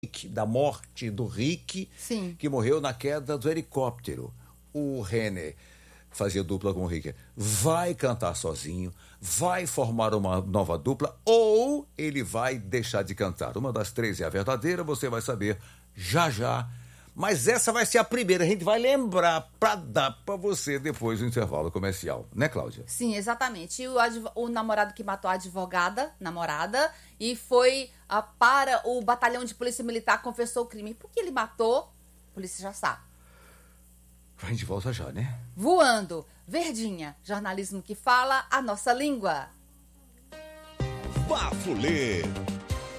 da morte do Rick, Sim. que morreu na queda do helicóptero. O René fazia dupla com o Rick. Vai cantar sozinho, vai formar uma nova dupla ou ele vai deixar de cantar. Uma das três é a verdadeira, você vai saber já já. Mas essa vai ser a primeira, a gente vai lembrar para dar para você depois do intervalo comercial. Né, Cláudia? Sim, exatamente. E o namorado que matou a namorada, e foi para o batalhão de polícia militar, confessou o crime. Por que ele matou? A polícia já sabe. A gente volta já, né? Voando. Verdinha, jornalismo que fala a nossa língua. Bafulê.